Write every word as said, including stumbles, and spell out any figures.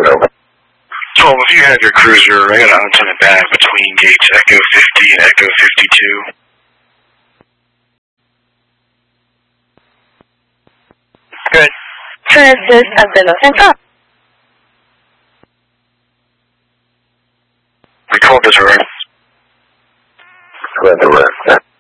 over. twelve, if you have your cruiser, I got an antenna back between gates Echo fifty and Echo fifty-two. Good. Francis Antenna Central. Record this, alright? Go ahead, the rest.